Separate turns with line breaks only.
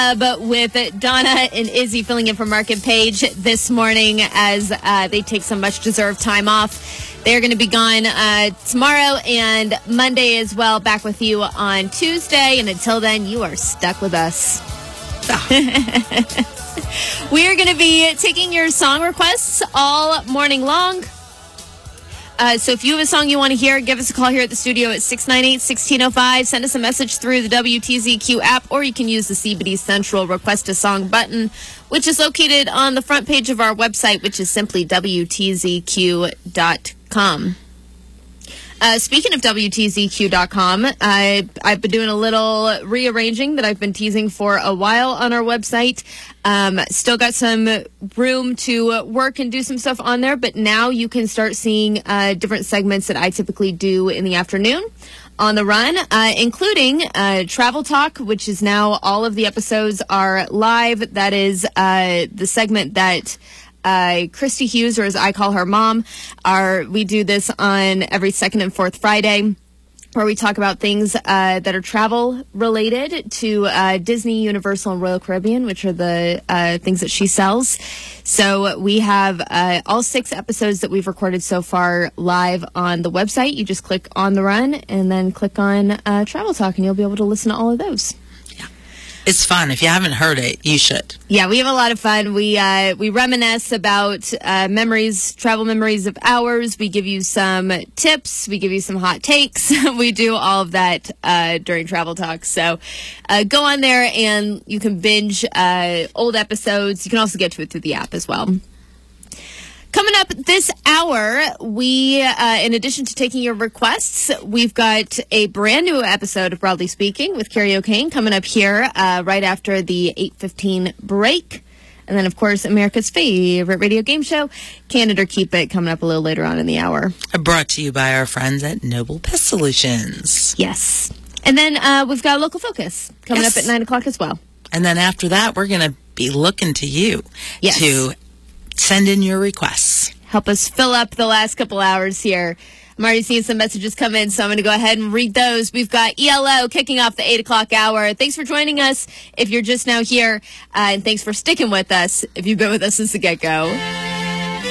Club with Donna and Izzy filling in for Mark and Paige this morning as they take some much-deserved time off. They're going to be gone tomorrow and Monday as well. Back with you on Tuesday. And until then, you are stuck with us. We are going to be taking your song requests all morning long. So if you have a song you want to hear, give us a call here at the studio at 698-1605. Send us a message through the WTZQ app, or you can use the CBD Central Request a Song button, which is located on the front page of our website, which is simply WTZQ.com. Speaking of WTZQ.com, I've been doing a little rearranging that I've been teasing for a while on our website. Still got some room to work and do some stuff on there, but now you can start seeing different segments that I typically do in the afternoon on the run, including Travel Talk, which is now all of the episodes are live. That is the segment that Christy Hughes, or as I call her, Mom, we do this on every second and fourth Friday, where we talk about things that are travel related to Disney, Universal, and Royal Caribbean, which are the things that she sells. So we have all 6 episodes that we've recorded so far live on the website. You just click on the run and then click on Travel Talk, and you'll be able to listen to all of those.
It's fun. If you haven't heard it, you should.
Yeah, we have a lot of fun. We reminisce about travel memories of ours. We give you some tips. We give you some hot takes. We do all of that during Travel Talk. So go on there and you can binge old episodes. You can also get to it through the app as well. Coming up this hour, we, in addition to taking your requests, we've got a brand new episode of Broadly Speaking with Carrie O'Kane coming up here right after the 8:15 break. And then, of course, America's favorite radio game show, Can It or Keep It, coming up a little later on in the hour.
Brought to you by our friends at Noble Pest Solutions.
Yes. And then we've got a Local Focus coming up at 9 o'clock as well.
And then after that, we're going to be looking to you to send in your requests.
Help us fill up the last couple hours here. I'm already seeing some messages come in, so I'm going to go ahead and read those. We've got ELO kicking off the 8 o'clock hour. Thanks for joining us if you're just now here, and thanks for sticking with us if you've been with us since the get-go.